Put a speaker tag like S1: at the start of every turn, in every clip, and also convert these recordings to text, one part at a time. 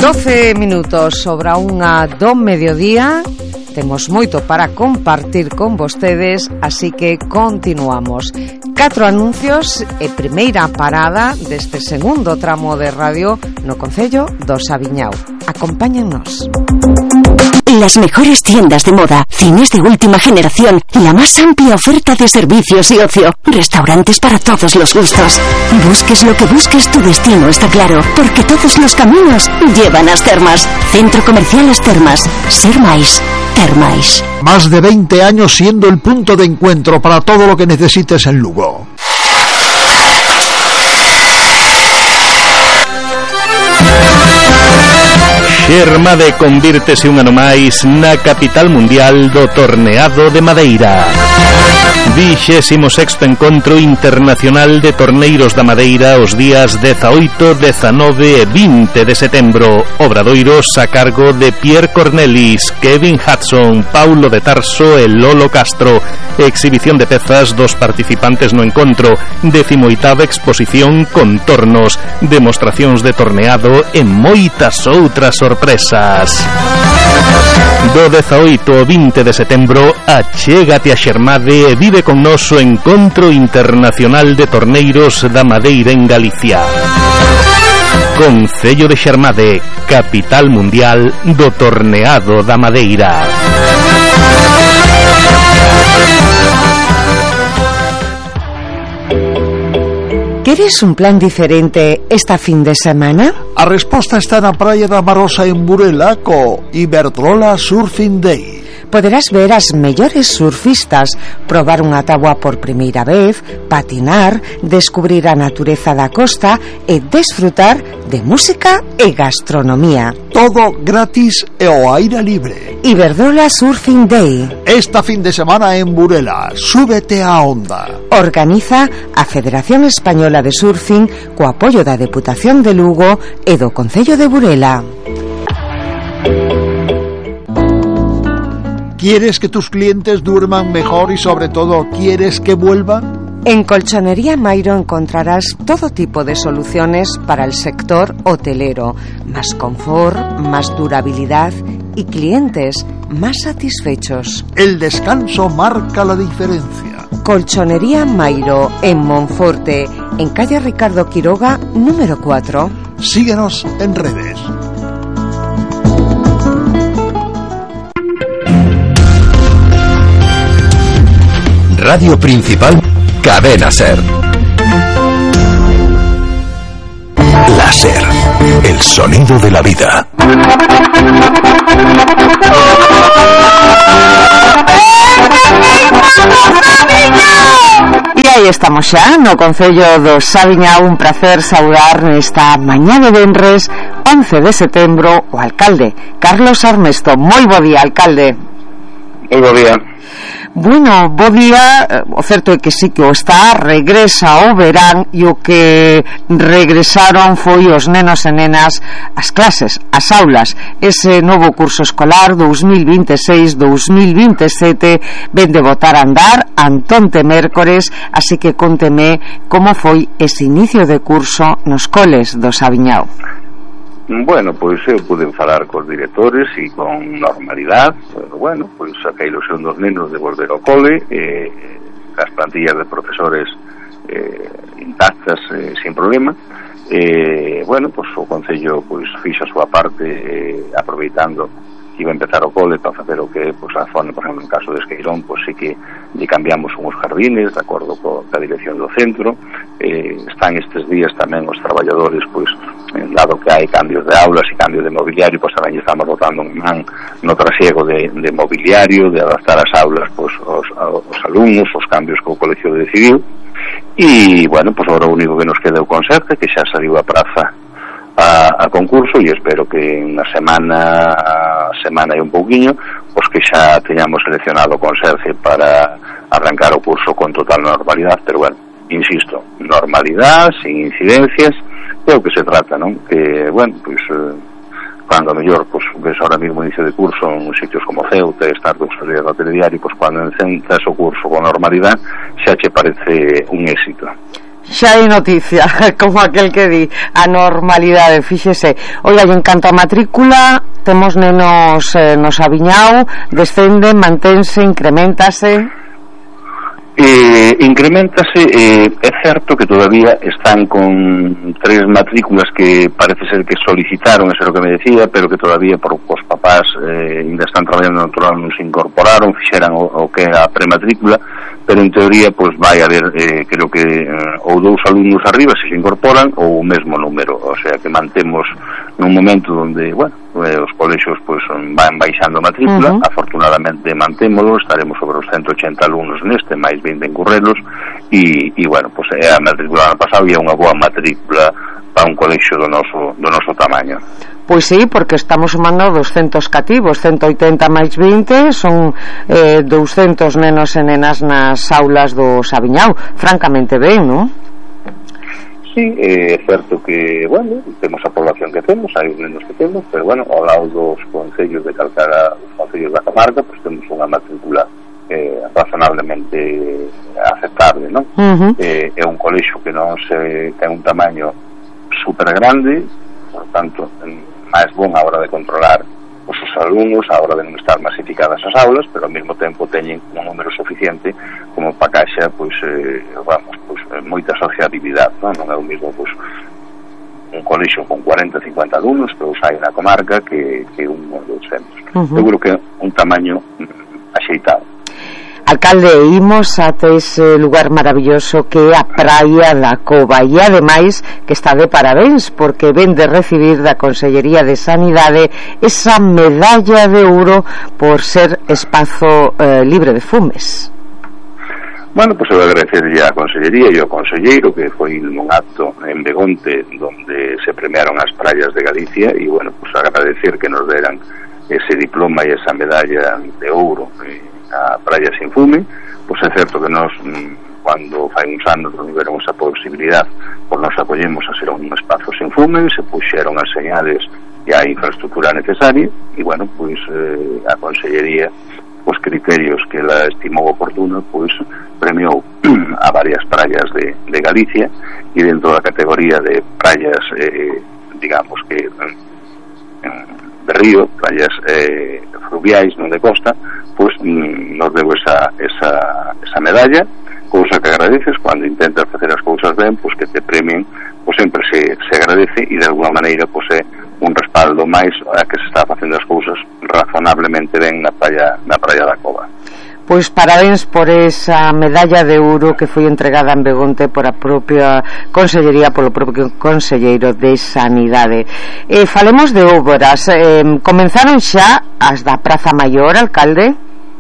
S1: 12 minutos sobre unha do mediodía. Temos moito para compartir con vostedes, así que continuamos. 4 anuncios e primeira parada deste segundo tramo de radio no concello do Saviñao. Acompáñennos.
S2: Las mejores tiendas de moda, cines de última generación, la más amplia oferta de servicios y ocio, restaurantes para todos los gustos. Busques lo que busques, tu destino está claro, porque todos los caminos llevan a As Termas. Centro Comercial As Termas. Ser máis. Termais.
S3: Más de 20 años siendo el punto de encuentro para todo lo que necesites en Lugo.
S4: Xermade convírtese un ano máis na capital mundial do torneado de Madeira. 26º Encontro Internacional de Torneiros da Madeira os días 18, 19 e 20 de setembro. Obradoiros a cargo de Pierre Cornelis, Kevin Hudson, Paulo de Tarso e Lolo Castro. Exhibición de pezas dos participantes no encontro. 18ª exposición con tornos, demostracións de torneado e moitas outras sorpresas. Do 18 ao 20 de setembro, achégate a Xermade e vive con noso Encontro Internacional de Torneiros da Madeira en Galicia. Concello de Xermade, capital mundial do torneado da Madeira.
S1: ¿Queres un plan diferente esta fin de semana?
S3: A resposta está na praia da Marosa en Burela co Iberdrola Surfing Day.
S1: Poderás ver as mellores surfistas, probar unha táboa por primeira vez, patinar, descubrir a natureza da costa e desfrutar de música e gastronomía.
S3: Todo gratis e ao aire libre.
S1: Iberdrola Surfing Day.
S3: Esta fin de semana en Burela, súbete á onda.
S1: Organiza a Federación Española de Surfing co apoio da Deputación de Lugo e do Concello de Burela.
S3: ¿Quieres que tus clientes duerman mejor y sobre todo quieres que vuelvan?
S1: En Colchonería Mairo encontrarás todo tipo de soluciones para el sector hotelero, más confort, más durabilidad y clientes más satisfechos.
S3: El descanso marca la diferencia.
S1: Colchonería Mairo en Monforte, en calle Ricardo Quiroga, número 4.
S3: Síguenos en redes.
S5: Radio Principal, Cadena Ser. La Ser, el sonido de la vida.
S1: E aí estamos xa no Concello do Saviñao. Un placer saudar nesta mañá de venres 11 de setembro o alcalde Carlos Armesto. Moi bo día, alcalde.
S6: Moi bo día.
S1: Bueno, bo día. O certo é que sí que o está, regresa o verán, e o que regresaron foi os nenos e nenas as clases, as aulas. Ese novo curso escolar 2026-2027 ven de botar a andar antonte mércores, así que conteme como foi ese inicio de curso nos coles do Saviñao.
S6: Bueno, pois eu pude falar cos directores e con normalidade. Bueno, pois a ilusión dos nenos de volver ao cole, as plantillas de profesores intactas, sin problema. Bueno, pois o Concello pois fixo a súa parte, aproveitando que iba a empezar o cole para facer o que, pois a zona, por exemplo, en caso de Esqueirón, pois sí que lle cambiamos uns jardines de acordo ca dirección do centro. Están estes días tamén os traballadores, pois dado que hai cambios de aulas e cambios de mobiliario, pois tamén estamos botando un man no trasiego de mobiliario, de adaptar as aulas pois aos alumnos, os cambios que o colegio decidiu. E, bueno, pois agora o único que nos queda é o conserje, que xa saliu a praza a concurso, e espero que na semana e un pouquiño, pois que xa teñamos seleccionado o conserje para arrancar o curso con total normalidade. Pero, bueno, insisto, normalidade, sin incidencias, é o que se trata, non? Que, bueno, pois cando a mellor, pois, ves ahora mismo inicio de curso en sitios como Ceuta, estar dos días do telediario, pois cando encenzas o curso con normalidade, xa che parece un éxito.
S1: xa hai noticia, como aquel que di, a normalidade, fíxese. Oiga, en canto a matrícula, temos nenos no Saviñao, descende, mantense, increméntase?
S6: Increméntase, é certo que todavía están con 3 matrículas que parece ser que solicitaron, eso é o que me decía, pero que todavía por os papás ainda están traballando natural, non se incorporaron, fixeran o que é a prematrícula, pero en teoría pues vai haber, creo que ou 2 alumnos arriba se incorporan ou o mesmo número, o sea que mantemos nun momento onde, bueno, os colexios pues van baixando a matrícula, afortunadamente mantémolo, estaremos sobre os 180 alumnos neste, máis 20 en Currelos, e bueno, pues a matrícula ano pasado e é unha boa matrícula para un colexio do noso tamaño.
S1: Pois sí, porque estamos sumando 200 cativos, 180 máis 20, son 200 nenos e nenas nas aulas do Saviñao, francamente ben, non?
S6: Sí, é certo que, bueno, temos a población que temos, hai os nenos que temos, pero bueno, ao lado dos concellos de calcara, os concellos da comarca, pues temos unha matrícula razonablemente aceptable, non? É un colexio que non se ten un tamaño super grande, por tanto, máis bon a hora de controlar os alumnos, a hora de non estar masificadas as aulas, pero ao mesmo tempo teñen un número suficiente como para caixa, pois, moita sociabilidade, non é o mesmo, pois, un colexio con 40-50 alumnos que os hai na comarca que un ou 200. Seguro que un tamaño axeitado.
S1: Alcalde, imos ate ese lugar maravilloso que é a Praia da Cova e ademais que está de parabéns porque ven de recibir da Consellería de Sanidade esa medalla de ouro por ser espazo libre de fumes.
S6: Bueno, pues eu agradecerlle a Consellería e ao Conselleiro que foi nun acto en Begonte donde se premiaron as praias de Galicia e bueno, pues agradecer que nos deran ese diploma e esa medalla de ouro a Praia Sin Fume. Pois é certo que nós cando fai uns anos nos tiveron esa posibilidad, pois nos apoyemos a ser un espazo sin fume, se puxeron as señales e a infraestructura necesaria e bueno, pois a Consellería os criterios que ela estimou oportuno, pois premiou a varias praias de Galicia e dentro da categoría de praias digamos que de río, praias fluviais, non de costa, pois nos deu esa medalla, cousa que agradeces cando intentas facer as cousas ben, pois que te premien, pois sempre se agradece e de alguna maneira pois é un respaldo máis a que se está facendo as cousas razonablemente ben na praia da Cova.
S1: Pois parabéns por esa medalla de ouro que foi entregada en Begonte por a propia Consellería, polo propio Conselleiro de Sanidade. Falemos de obras. Comenzaron xa as da Praza Maior, alcalde?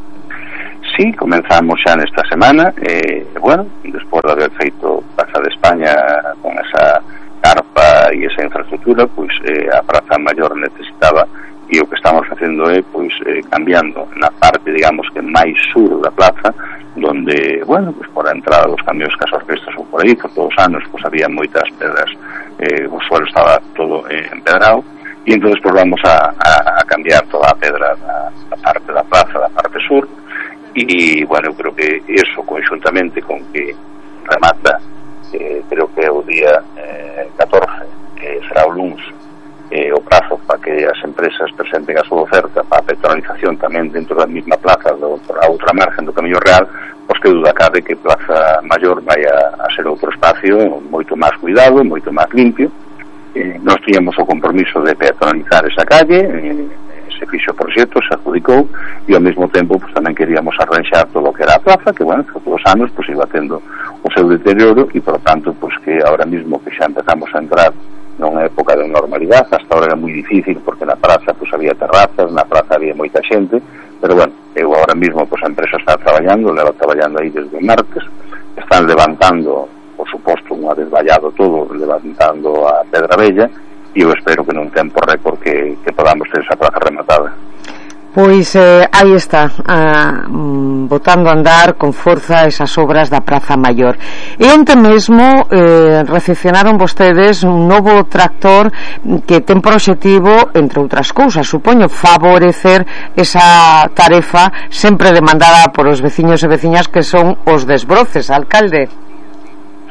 S6: Sí, comenzamos xa nesta semana. Bueno, despois de haber feito Praza de España con esa carpa e esa infraestructura, pois a Praza Maior necesitaba, e o que estamos facendo é pois cambiando na parte, digamos que máis sur da plaza, donde, bueno, pois por a entrada dos camións que as orquestas ou por aí, por todos os anos, pois había moitas pedras, o suelo estaba todo empedrado, e entonces pois vamos a cambiar toda a pedra da parte da plaza, da parte sur, e, bueno, eu creo que eso, conjuntamente con que remata, creo que é o día 14, será o luns, o prazo para que as empresas presenten a súa oferta para a petrolización tamén dentro da mesma plaza a outra margen do Camiño Real, pois que duda cabe que Praza Maior vai a ser outro espacio moito máis cuidado, moito máis limpio. Nós tiñamos o compromiso de petrolizar esa calle, se fixo o proxecto, se adjudicou e ao mesmo tempo pois tamén queríamos arranxar todo o que era a plaza, que bueno, todos os anos pois iba tendo o seu deterioro e por tanto pois que ahora mesmo que xa empezamos a entrar nunha época de normalidade, hasta ahora era moi difícil porque na praza pois había terrazas, na praza había moita xente, pero bueno, eu ahora mesmo pois a empresa está traballando, leva traballando aí desde o martes, están levantando, por suposto, unha vez vallado todo, levantando a Pedra Bella e eu espero que nun tempo récord que podamos ter esa praza rematada.
S1: Pois aí está, botando a andar con forza esas obras da Praza Maior. E ente mesmo recepcionaron vostedes un novo tractor que ten por obxectivo, entre outras cousas, supoño, favorecer esa tarefa sempre demandada por os veciños e veciñas que son os desbroces, alcalde.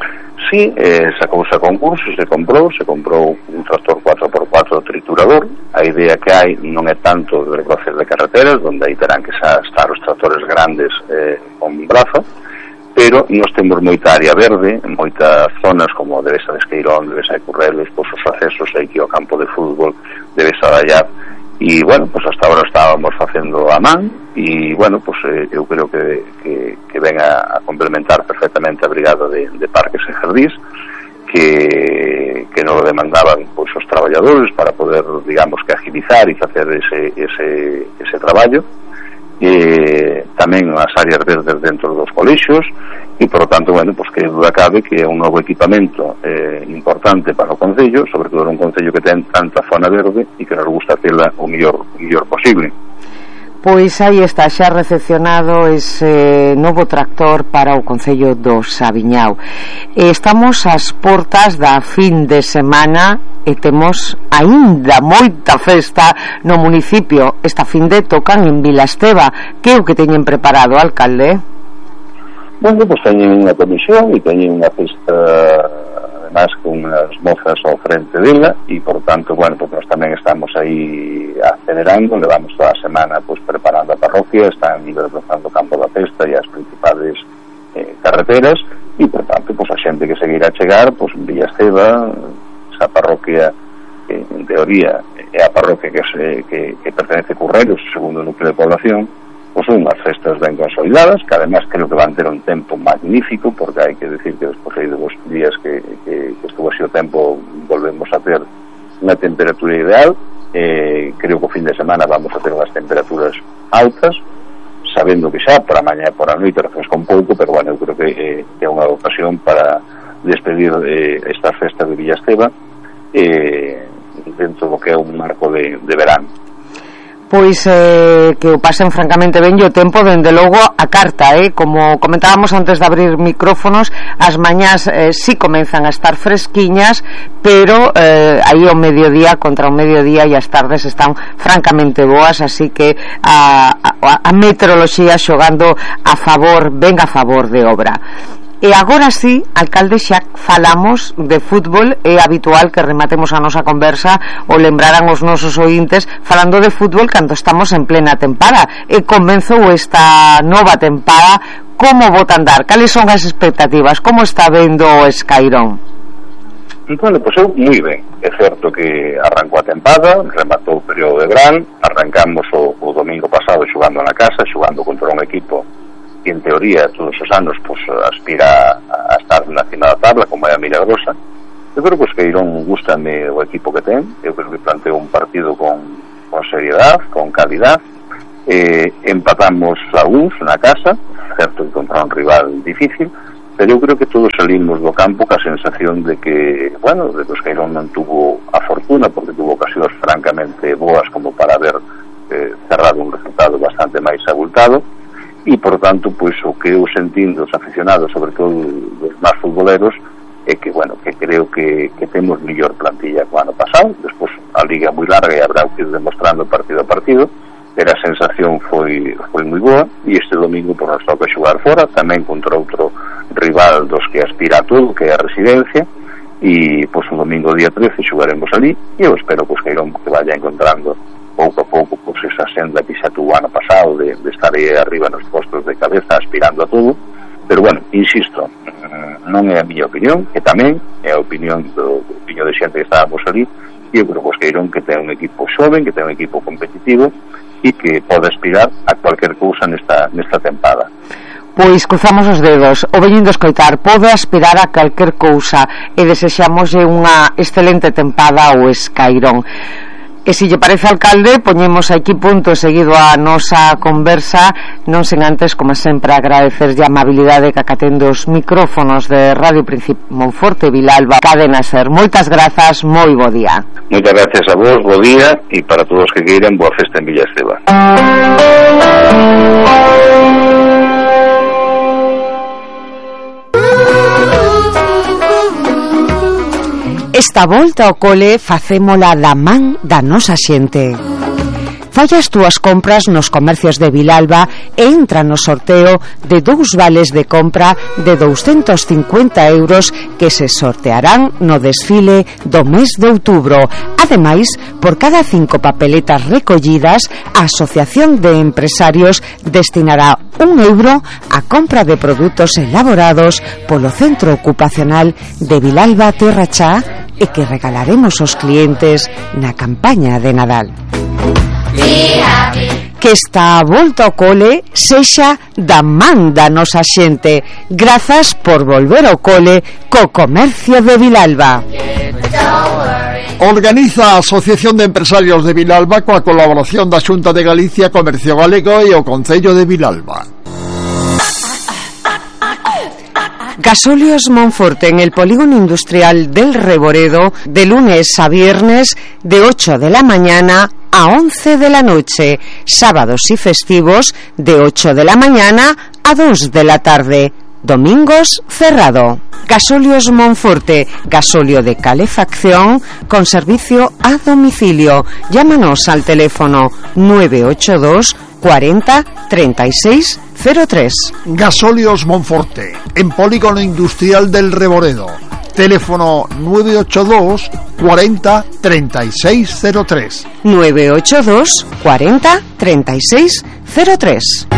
S6: sí, sacouse a concurso, se comprou un tractor 4x4 triturador. A idea que hai non é tanto de retrocer de carreteras, donde aí terán que estar os tractores grandes con brazo, pero nós temos moita área verde, moitas zonas como Devesa de Esqueirón, Devesa de Currelos, pois os accesos aquí ao campo de fútbol, Devesa de Allar, e, bueno, pues hasta ahora estábamos facendo a man, e, bueno, pues eu creo que ven a complementar perfectamente a brigada de parques e jardís, que nos demandaban pues os traballadores para poder, digamos, que agilizar e facer ese traballo. Tamén as áreas verdes dentro dos colexios, e, por lo tanto, bueno, pues que duda cabe que é un novo equipamento importante para o Concello, sobre todo un Concello que ten tanta zona verde e que nos gusta tela o mellor posible.
S1: Pois aí está xa recepcionado ese novo tractor para o Concello do Sabiñao. Estamos ás portas da fin de semana e temos aínda moita festa no municipio. Esta fin de tocan en Vilaesteva. Que é o que teñen preparado, alcalde?
S6: Bueno, pues teñen unha comisión e teñen unha festa, además, con unhas mozas ao frente dela, e, por tanto, bueno, pues nós tamén estamos aí acelerando, levamos toda a semana pues preparando a parroquia, están liberalizando o campo da festa e as principales carreteras, e, por tanto, pues a xente que seguirá a chegar, pues en Vilaesteva, esa parroquia que, en teoría, é a parroquia que pertenece a Currelos, o segundo núcleo de población, pues son unhas festas ben consolidadas, que además creo que van ter un tempo magnífico, porque hai que decir que despois de 2 días que estuvo así o tempo, volvemos a ter unha temperatura ideal. Creo que o fin de semana vamos a ter unhas temperaturas altas, sabendo que xa por a mañá e por a noite refresca un pouco, pero bueno, eu creo que é unha ocasión para despedir estas festas de Vilaesteva dentro do que é un marco de verano.
S1: Pois que o pasen francamente ben, o tempo dende logo a carta, como comentábamos antes de abrir micrófonos, as mañás sí comenzan a estar fresquiñas, pero aí o mediodía contra o mediodía e as tardes están francamente boas, así que a meteoroloxía xogando a favor, ben a favor de obra. E agora sí, alcalde, xa falamos de fútbol. É habitual que rematemos a nosa conversa, ou lembrarán os nosos ointes, falando de fútbol cando estamos en plena tempada. E comenzou esta nova tempada. Como bota andar? Cales son as expectativas? Como está vendo o Escairón?
S6: Bueno, pois eu moi ben. É certo que arrancou a tempada, rematou o período de verán, arrancamos o domingo pasado xogando na casa, xogando contra un equipo que en teoría todos os anos pues, aspira a estar na cima da tabla, como é a Milagrosa. Eu creo que o Escairón gustame o equipo que ten, eu creo que planteo un partido con seriedad, con calidad. Empatamos a uns na casa, certo que contra un rival difícil, pero eu creo que todos salimos do campo ca sensación de que, bueno, de que o Escairón non tuvo a fortuna, porque tuvo ocasións francamente boas como para haber cerrado un resultado bastante máis abultado. E, por tanto, pois, o que eu sentindo os aficionados, sobre todo os máis futboleros, é que, bueno, que creo que temos mellor plantilla que o ano pasado. Despois, a liga é moi larga e habrá que ir demostrando partido a partido, pero a sensación foi moi boa, e este domingo por nos toca xogar fora, tamén contra outro rival dos que aspira a todo, que é a Residencia, e, pois, o domingo día 13 xogaremos ali, e eu espero que que vaya encontrando pouco a pouco pues, esa senda que xa tuvo ano pasado de estar aí arriba nos postos de cabeza aspirando a todo, pero bueno, insisto, non é a miña opinión, que tamén é a opinión de xente que estábamos ali, e eu creo que o Escairón que ten un equipo xoven, que ten un equipo competitivo e que pode aspirar a cualquier cousa nesta tempada.
S1: Pois cruzamos os dedos, o veñindo escoitar, pode aspirar a calquer cousa, e desexamoslle unha excelente tempada ao Escairón. E se lle parece, alcalde, poñemos aquí punto seguido a nosa conversa, non sen antes, como sempre, agradecerlle a amabilidade que acatendo os micrófonos de Radio Príncipe Monforte Vilalba Cadena Ser. Moitas grazas, moi bo día.
S6: Moitas gracias a vos, bo día, e para todos que queiran, boa festa en Vilaesteva. Esta
S1: volta ao cole facémola da man da nosa xente. Falla as túas compras nos comercios de Vilalba e entra no sorteo de 2 vales de compra de 250 euros que se sortearán no desfile do mes de outubro. Ademais, por cada 5 papeletas recollidas, a Asociación de Empresarios destinará 1 euro a compra de produtos elaborados polo Centro Ocupacional de Vilalba Terra Chá e que regalaremos aos clientes na campaña de Nadal. Que esta volta ao cole sexa da man da nosa xente. Grazas por volver ao cole co comercio de Vilalba.
S3: Organiza a Asociación de Empresarios de Vilalba coa colaboración da Xunta de Galicia, Comercio Galego e o Concello de Vilalba.
S1: Gasóleos Monforte en el polígono industrial del Reboredo, de lunes a viernes de 8 de la mañana a 11 de la noche, sábados y festivos de 8 de la mañana a 2 de la tarde, domingos cerrado. Gasóleos Monforte, gasóleo de calefacción con servicio a domicilio. Llámanos al teléfono 982 40 36 03.
S3: Gasóleos Monforte, en polígono industrial del Reboredo. Teléfono 982 40 36 03.
S1: 982 40 36 03.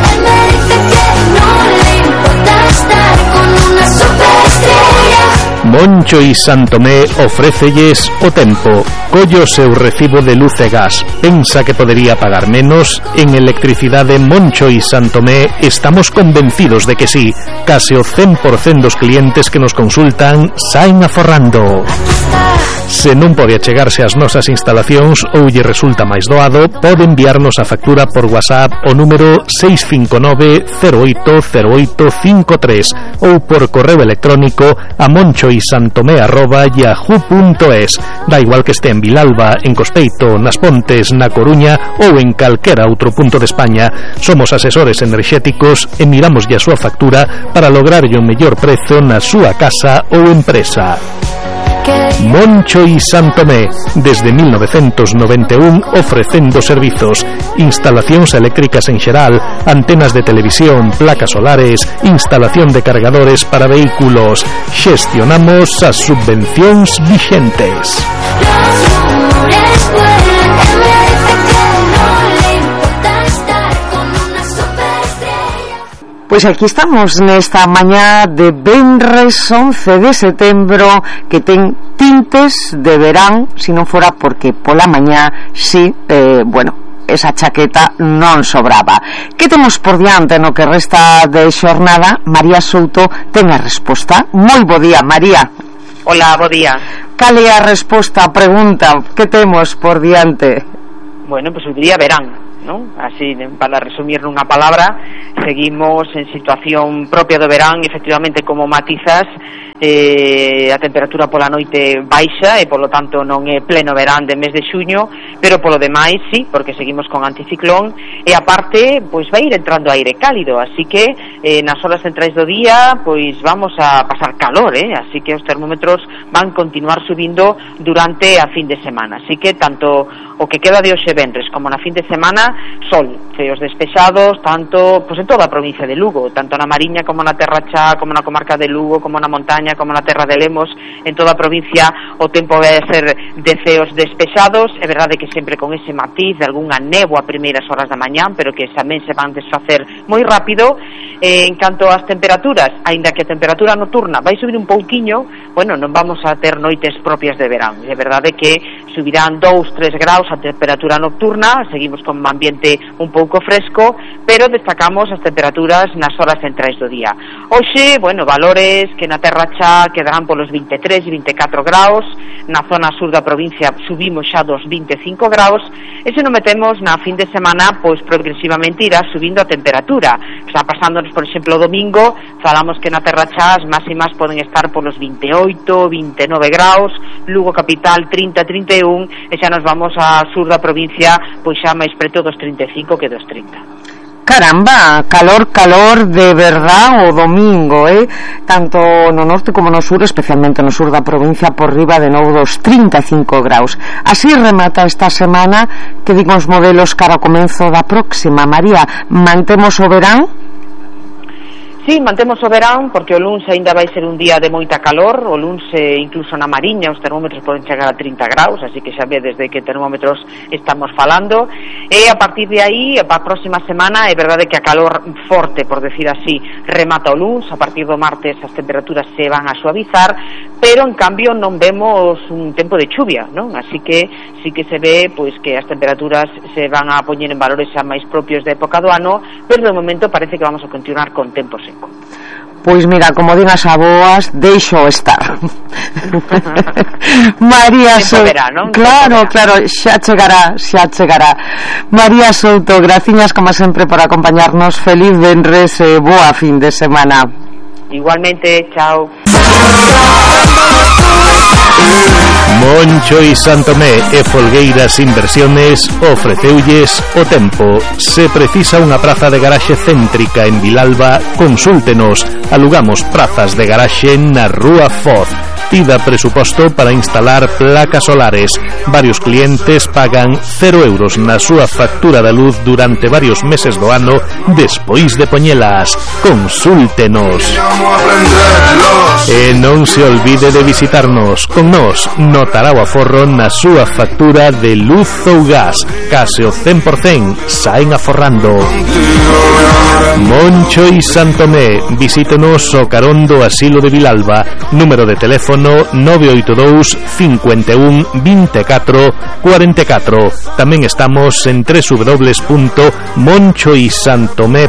S4: Moncho y Santomé ofrécelles o tempo. Collo seu recibo de luz e gas. Pensa que podería pagar menos? En Electricidade Moncho y Santomé estamos convencidos de que sí. Case o 100% dos clientes que nos consultan saen aforrando. Se non pode achegarse ás nosas instalacións ou lle resulta máis doado, pode enviarnos a factura por WhatsApp o número 659 080853 ou por correo electrónico a monchoisantomé@yahoo.es. Da igual que este en Vilalba, en Cospeito, nas Pontes, na Coruña ou en calquera outro punto de España. Somos asesores enerxéticos e miramos a súa factura para lograrlle o mellor prezo na súa casa ou empresa. Moncho y Santomé, desde 1991 ofrecendo servizos, instalacións eléctricas en xeral, antenas de televisión, placas solares, instalación de cargadores para vehículos. Xestionamos as subvencións vixentes.
S1: Pois aquí estamos nesta mañá de venres 11 de setembro, que ten tintes de verán, se non fora porque pola mañá si, esa chaqueta non sobraba. Que temos por diante no que resta de xornada? María Souto ten a resposta. Moi bo día, María.
S7: Hola, bo día.
S1: Cal é a resposta á pregunta? Que temos por diante?
S7: Bueno, pues eu diría verán, ¿no? Así, para resumir nunha palabra, seguimos en situación propia do verán, efectivamente, como matizas, a temperatura pola noite baixa e polo tanto non é pleno verán de mes de xuño, pero polo demais sí, porque seguimos con anticiclón e aparte, pois vai ir entrando aire cálido, así que nas horas centrais do día, pois vamos a pasar calor, así que os termómetros van continuar subindo durante a fin de semana, así que tanto o que queda de hoxe venres como na fin de semana, sol, ceos despexados, tanto, pois en toda a provincia de Lugo, tanto na Mariña como na Terra Chá, como na comarca de Lugo, como na montaña, como na terra de Lemos, en toda a provincia o tempo vai a ser de ceos despexados. É verdade que sempre con ese matiz de algunha néboa a primeiras horas da mañán, pero que tamén se van desfacer moi rápido. En canto ás temperaturas, aínda que a temperatura nocturna vai subir un pouquiño, bueno, non vamos a ter noites propias de verán. É verdade que subirán 2-3 graus a temperatura nocturna, seguimos con un ambiente un pouco fresco, pero destacamos as temperaturas nas horas centrais do día. Hoxe, bueno, valores que na Terra Chá quedarán polos 23 e 24 graus, na zona sur da provincia subimos xa dos 25 graus, e se non metemos na fin de semana, pois progresivamente irá subindo a temperatura. Está pasándonos, por exemplo, o domingo, falamos que na Terra Chá as máximas poden estar polos 28, 29 graus, Lugo capital 30, 31, e xa nos vamos ao sur da provincia, pois xa máis preto dos 35 que dos 30.
S1: Caramba, calor de verdad o domingo, tanto no norte como no sur, especialmente no sur da provincia, por riba de novo dos 35 graus. Así remata esta semana, que digo os modelos cara ao comenzo da próxima. María, mantemos o verán?
S7: Sí, mantemos o verán, porque o luns ainda vai ser un día de moita calor. O luns incluso na Mariña os termómetros poden chegar a 30 graus, así que xa vedes de que termómetros estamos falando. E a partir de aí, a próxima semana, é verdade que a calor forte, por decir así, remata o luns. A partir do martes as temperaturas se van a suavizar, pero en cambio non vemos un tempo de chuvia, non? Así que sí que se ve pois que as temperaturas se van a poñer en valores xa máis propios da época do ano, pero de momento parece que vamos a continuar con tempo seco.
S1: Pois mira, como din as aboas, deixo estar. María Souto, claro, xa chegará. María Souto, graciñas como sempre por acompañarnos. Feliz venres e boa fin de semana.
S7: Igualmente, chao.
S4: Moncho y Santomé e Folgueiras Inversiones ofreceulles o tempo. Se precisa unha praza de garaxe céntrica en Vilalba, consúltenos. Alugamos prazas de garaxe na Rúa Foz. Pida presuposto para instalar placas solares. Varios clientes pagan 0 euros na súa factura da luz durante varios meses do ano despois de poñelas. Consúltenos. E non se olvide de visitarnos. Con nós notará o aforro na súa factura de luz ou gas. Case o 100% saen aforrando. Moncho y Santomé. Visítenos o carón do Asilo de Vilalba. Número de teléfono 982 51 24 44. Tamén estamos en www.monchoysantomé.com.